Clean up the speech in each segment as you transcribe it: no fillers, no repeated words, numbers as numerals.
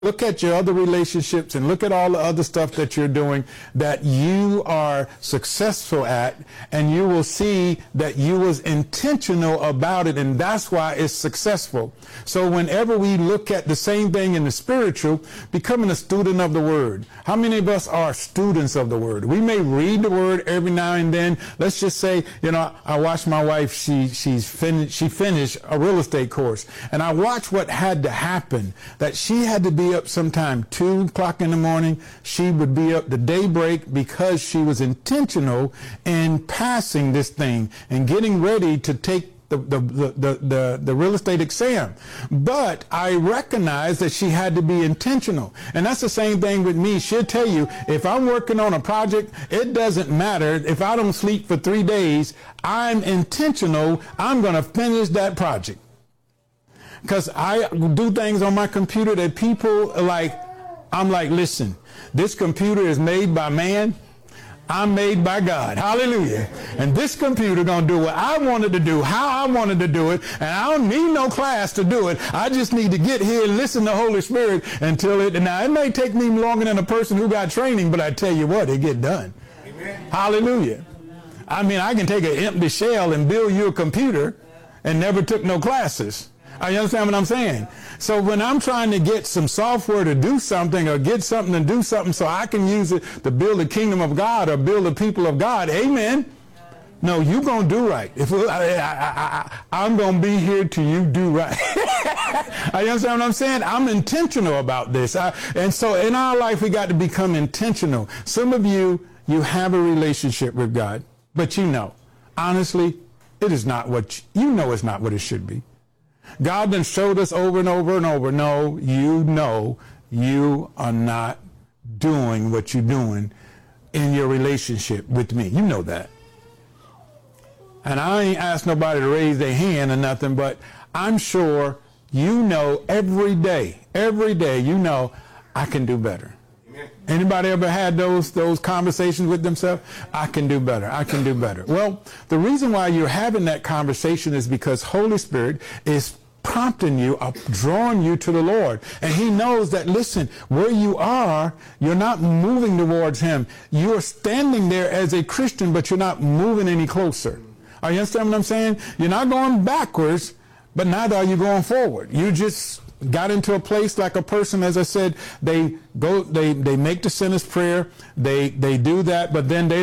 Look at your other relationships and look at all the other stuff that you're doing that you are successful at, and you will see that you was intentional about it, and that's why it's successful. So whenever we look at the same thing in the spiritual, becoming a student of the Word. How many of us are students of the Word? We may read the Word every now and then. Let's just say, I watched my wife, she finished a real estate course, and I watched what had to happen, that she had to be up sometime 2 o'clock in the morning. She would be up to daybreak because she was intentional in passing this thing and getting ready to take the real estate exam. But I recognize that she had to be intentional. And that's the same thing with me. She'll tell you, if I'm working on a project, it doesn't matter if I don't sleep for 3 days, I'm intentional. I'm going to finish that project. Because I do things on my computer that people are like, I'm like, listen, this computer is made by man. I'm made by God. Hallelujah. And this computer going to do what I wanted to do, how I wanted to do it. And I don't need no class to do it. I just need to get here and listen to Holy Spirit until it. Now, it may take me longer than a person who got training, but I tell you what, it get done. Amen. Hallelujah. I mean, I can take an empty shell and build you a computer and never took no classes. You understand what I'm saying? So when I'm trying to get some software to do something or get something to do something so I can use it to build the kingdom of God or build the people of God, amen. No, you're going to do right. If I'm going to be here till you do right. You understand what I'm saying? I'm intentional about this. And so in our life, we got to become intentional. Some of you have a relationship with God, but honestly, it is not what, it's not what it should be. God done showed us over and over and over, no, you are not doing what you're doing in your relationship with me. You know that. And I ain't asked nobody to raise their hand or nothing, but I'm sure every day, I can do better. Anybody ever had those conversations with themselves? I can do better. I can do better. Well, the reason why you're having that conversation is because Holy Spirit is prompting you, drawing you to the Lord. And he knows that, listen, where you are, you're not moving towards him. You're standing there as a Christian, but you're not moving any closer. Are you understand what I'm saying? You're not going backwards, but neither are you going forward. You just got into a place like a person, as I said, they make the sinner's prayer, they do that, but then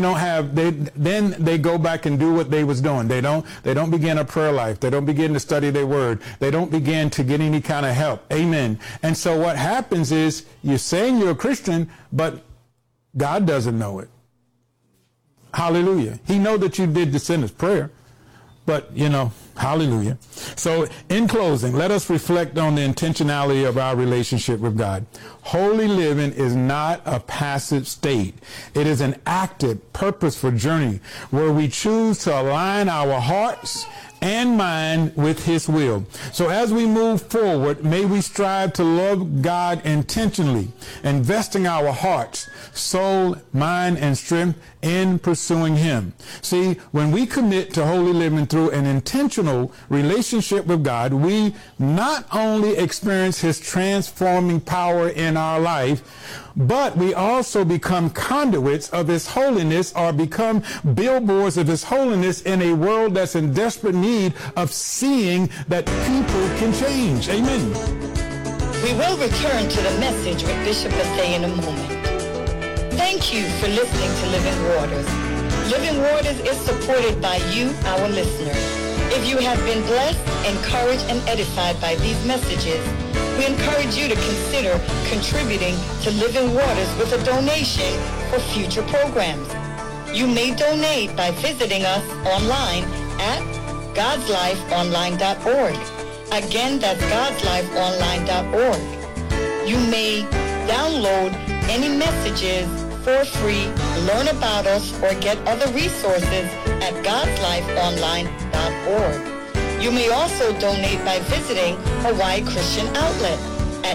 they go back and do what they was doing. They don't begin a prayer life. They don't begin to study their word. They don't begin to get any kind of help. Amen. And so what happens is you're saying you're a Christian, but God doesn't know it. Hallelujah. He knows that you did the sinner's prayer. But, hallelujah. So in closing, let us reflect on the intentionality of our relationship with God. Holy living is not a passive state. It is an active, purposeful journey where we choose to align our hearts and mind with his will. So as we move forward, may we strive to love God intentionally, investing our hearts, soul, mind, and strength in pursuing him. See, when we commit to holy living through an intentional relationship with God, we not only experience his transforming power in our life, but we also become conduits of his holiness, or become billboards of his holiness in a world that's in desperate need of seeing that people can change. Amen. We will return to the message with Bishop Bethea in a moment. Thank you for listening to Living Waters. Living Waters is supported by you, our listener. If you have been blessed, encouraged, and edified by these messages, we encourage you to consider contributing to Living Waters with a donation for future programs. You may donate by visiting us online at godslifeonline.org. Again, that's godslifeonline.org. You may download any messages for free, learn about us, or get other resources at godslifeonline.org. You may also donate by visiting Hawaii Christian Outlet at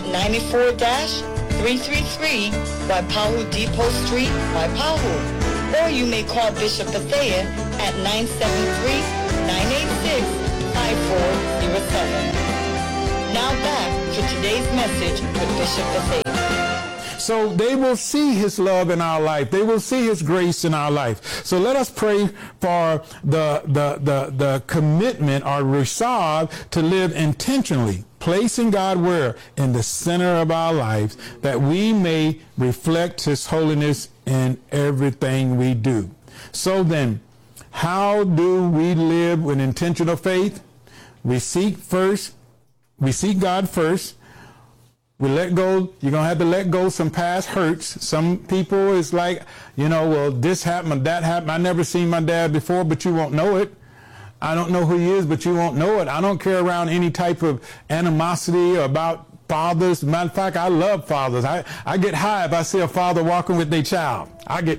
94-333 Waipahu Depot Street, Waipahu. Or you may call Bishop Bethea at 973-986-5407. Now back for today's message with Bishop Bethea. So they will see his love in our life. They will see his grace in our life. So let us pray for the commitment or resolve to live intentionally, placing God where? In the center of our lives, that we may reflect his holiness in everything we do. So then, how do we live with intentional faith? We seek God first. We let go. You're going to have to let go some past hurts. Some people is like, well, this happened, that happened. I never seen my dad before, but you won't know it. I don't know who he is, but you won't know it. I don't care around any type of animosity about fathers. Matter of fact, I love fathers. I get high if I see a father walking with their child. I get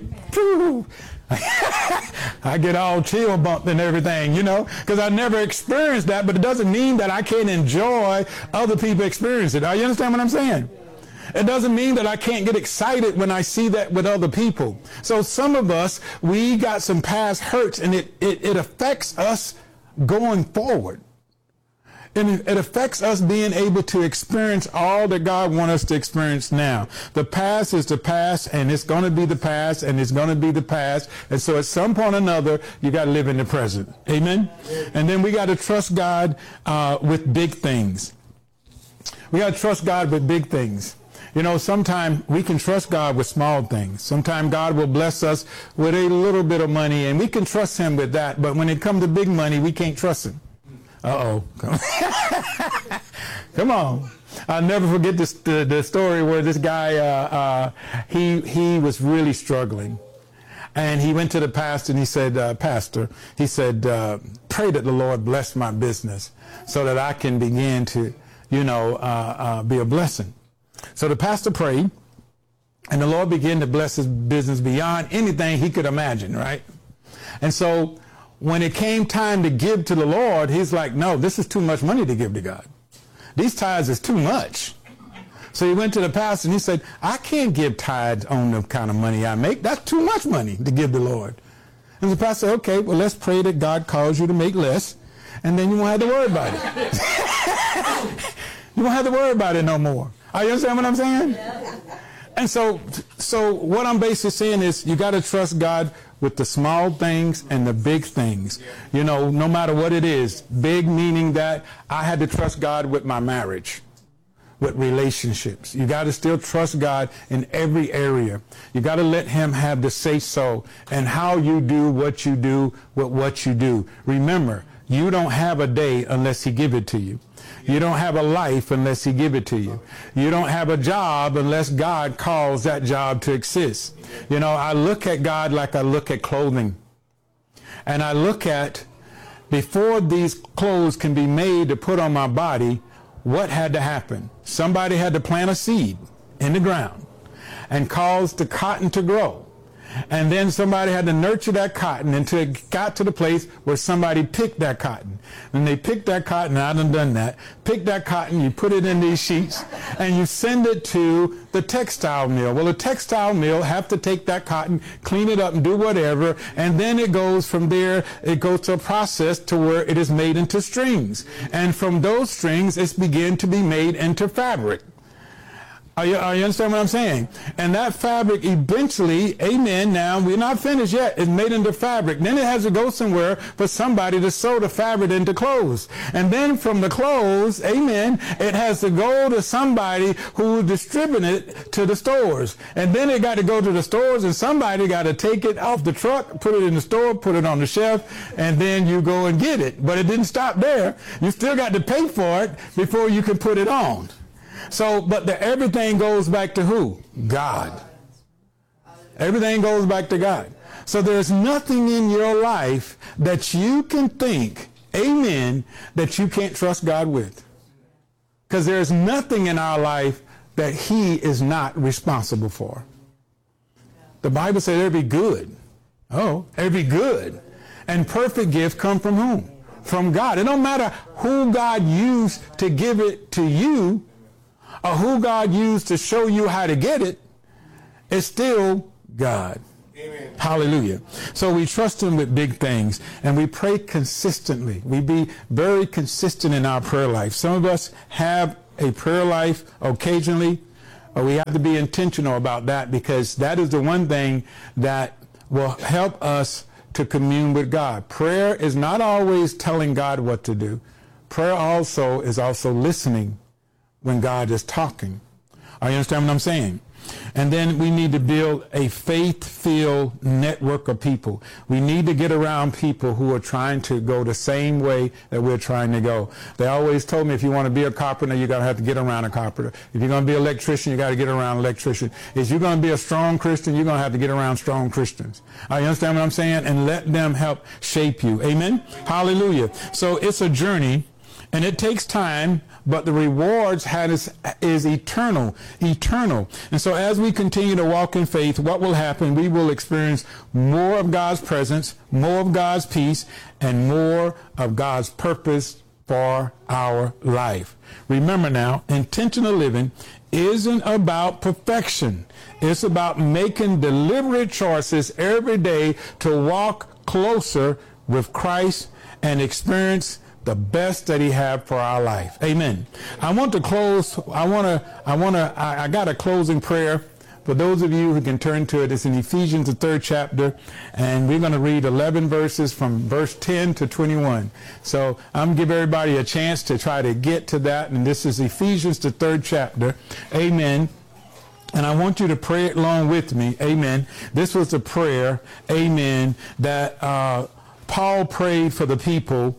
all chill bumped and everything, because I never experienced that, but it doesn't mean that I can't enjoy other people experience it. You understand what I'm saying? It doesn't mean that I can't get excited when I see that with other people. So some of us, we got some past hurts, and it affects us going forward. And it affects us being able to experience all that God wants us to experience now. The past is the past, and it's going to be the past, and it's going to be the past. And so at some point or another, you got to live in the present. Amen? And then we got to trust God with big things. We got to trust God with big things. Sometimes we can trust God with small things. Sometimes God will bless us with a little bit of money, and we can trust him with that. But when it comes to big money, we can't trust him. Uh-oh. Come on. I'll never forget the story where this guy, he was really struggling. And he went to the pastor and he said, Pastor, he said, pray that the Lord bless my business so that I can begin to, be a blessing. So the pastor prayed, and the Lord began to bless his business beyond anything he could imagine, right? And so when it came time to give to the Lord, he's like, no, this is too much money to give to God. These tithes is too much. So he went to the pastor and he said, I can't give tithes on the kind of money I make. That's too much money to give the Lord. And the pastor said, okay, well, let's pray that God calls you to make less, and then you won't have to worry about it. You won't have to worry about it no more. You understand what I'm saying? Yeah. And so what I'm basically saying is you got to trust God with the small things and the big things. No matter what it is. Big meaning that I had to trust God with my marriage, with relationships. You got to still trust God in every area. You got to let him have the say so and how you do what you do with what you do. Remember, you don't have a day unless he give it to you. You don't have a life unless he give it to you. You don't have a job unless God calls that job to exist. I look at God like I look at clothing. And I look at, before these clothes can be made to put on my body, what had to happen? Somebody had to plant a seed in the ground and cause the cotton to grow. And then somebody had to nurture that cotton until it got to the place where somebody picked that cotton. And they picked that cotton, I done that, pick that cotton, you put it in these sheets, and you send it to the textile mill. Well, the textile mill have to take that cotton, clean it up and do whatever, and then it goes from there, it goes to a process to where it is made into strings. And from those strings, it's begin to be made into fabric. You understand what I'm saying? And that fabric eventually, amen, now we're not finished yet, it's made into fabric. Then it has to go somewhere for somebody to sew the fabric into clothes. And then from the clothes, amen, it has to go to somebody who will distribute it to the stores. And then it got to go to the stores, and somebody got to take it off the truck, put it in the store, put it on the shelf, and then you go and get it. But it didn't stop there. You still got to pay for it before you can put it on. So, but everything goes back to who? God. Everything goes back to God. So there's nothing in your life that you can think, amen, that you can't trust God with. Because there's nothing in our life that he is not responsible for. The Bible says every good. Every good and perfect gift come from whom? From God. It don't matter who God used to give it to you, or who God used to show you how to get it, it's still God. Amen. Hallelujah. So we trust him with big things, and we pray consistently. We be very consistent in our prayer life. Some of us have a prayer life occasionally, we have to be intentional about that, because that is the one thing that will help us to commune with God. Prayer is not always telling God what to do. Prayer also is listening when God is talking. Are you understand what I'm saying? And then we need to build a faith-filled network of people. We need to get around people who are trying to go the same way that we're trying to go. They always told me, if you want to be a carpenter, you're going to have to get around a carpenter. If you're going to be an electrician, you got to get around an electrician. If you're going to be a strong Christian, you're going to have to get around strong Christians. You understand what I'm saying? And let them help shape you. Amen? Hallelujah. So it's a journey, and it takes time, but the rewards is eternal. And so as we continue to walk in faith, what will happen? We will experience more of God's presence, more of God's peace, and more of God's purpose for our life. Remember now, intentional living isn't about perfection. It's about making deliberate choices every day to walk closer with Christ and experience the best that he had for our life. Amen. I want to close. I got a closing prayer for those of you who can turn to it. It's in Ephesians, the 3rd chapter, and we're going to read 11 verses from verse 10 to 21. So I'm going to give everybody a chance to try to get to that. And this is Ephesians, the 3rd chapter. Amen. And I want you to pray it along with me. Amen. This was a prayer, amen, that Paul prayed for the people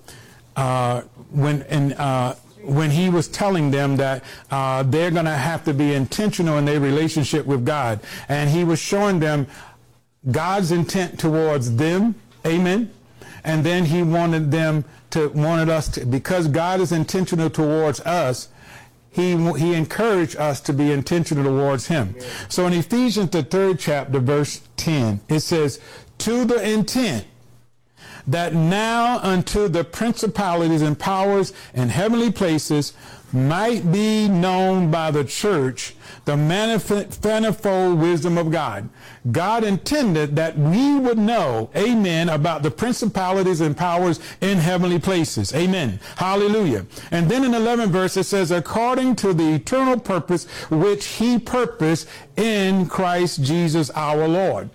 when he was telling them that they're going to have to be intentional in their relationship with God. And he was showing them God's intent towards them. Amen. And then he wanted us to, because God is intentional towards us, he encouraged us to be intentional towards him. So in Ephesians, the 3rd chapter, verse 10, it says, to the intent that now unto the principalities and powers in heavenly places might be known by the church the manifold wisdom of God. God intended that we would know, amen, about the principalities and powers in heavenly places. Amen. Hallelujah. And then in 11 verse it says, according to the eternal purpose which he purposed in Christ Jesus our Lord.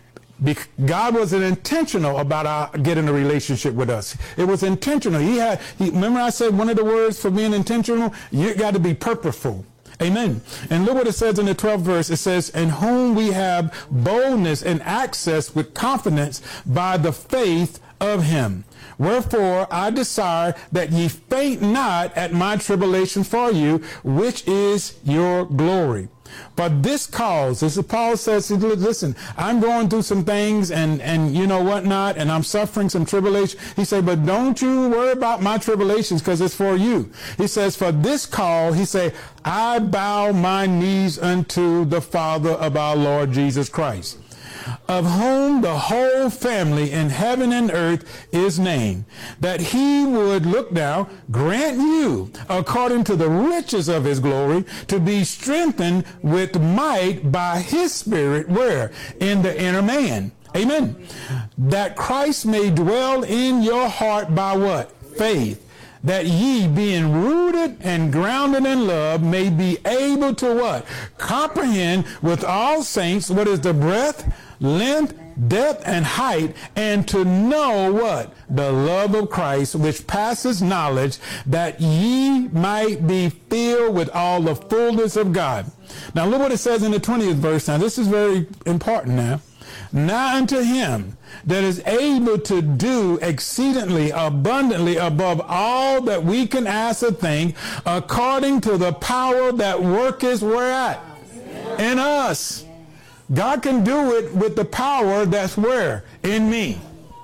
God was intentional about getting a relationship with us. It was intentional. Remember I said one of the words for being intentional? You got to be purposeful. Amen. And look what it says in the 12th verse. It says, in whom we have boldness and access with confidence by the faith of him. Wherefore I desire that ye faint not at my tribulation for you, which is your glory. For this cause, this is Paul says, listen, I'm going through some things and you know whatnot, and I'm suffering some tribulation. He said, but don't you worry about my tribulations, because it's for you. He says, for this cause, he said, I bow my knees unto the Father of our Lord Jesus Christ, of whom the whole family in heaven and earth is named, that he would, look now, grant you, according to the riches of his glory, to be strengthened with might by his Spirit, where? In the inner man. Amen. That Christ may dwell in your heart by what? Faith. That ye, being rooted and grounded in love, may be able to what? Comprehend with all saints what is the breadth, length, depth, and height, and to know what? The love of Christ, which passes knowledge, that ye might be filled with all the fullness of God. Now look what it says in the 20th verse. Now this is very important now. Now unto him that is able to do exceedingly abundantly above all that we can ask or think, according to the power that worketh where at? In us. God can do it with the power that's where? In me.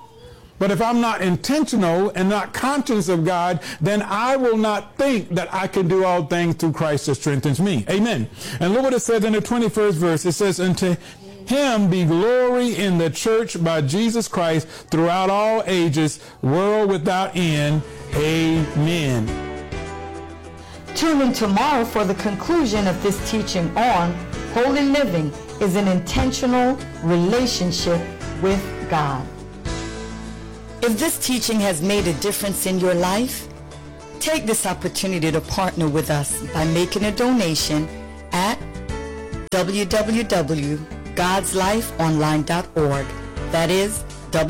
But if I'm not intentional and not conscious of God, then I will not think that I can do all things through Christ that strengthens me. Amen. And look what it says in the 21st verse. It says, unto him be glory in the church by Jesus Christ throughout all ages, world without end. Amen. Tune in tomorrow for the conclusion of this teaching on holy living is an intentional relationship with God. If this teaching has made a difference in your life, Take this opportunity to partner with us by making a donation at www.godslifeonline.org. That is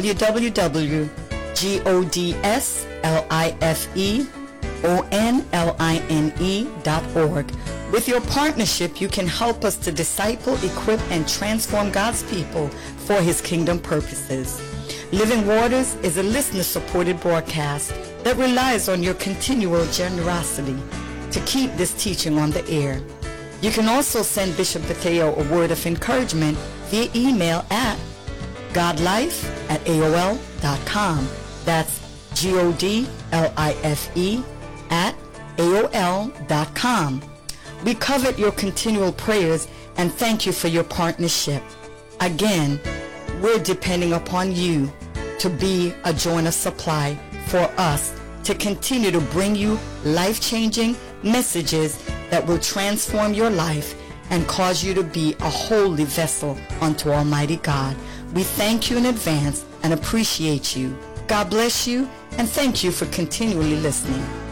www.godslifeonline.org. With your partnership, you can help us to disciple, equip, and transform God's people for His kingdom purposes. Living Waters is a listener-supported broadcast that relies on your continual generosity to keep this teaching on the air. You can also send Bishop Bethea a word of encouragement via email at godlife@aol.com. That's godlife@aol.com. We covet your continual prayers and thank you for your partnership. Again, we're depending upon you to be a joiner supply for us to continue to bring you life-changing messages that will transform your life and cause you to be a holy vessel unto Almighty God. We thank you in advance and appreciate you. God bless you, and thank you for continually listening.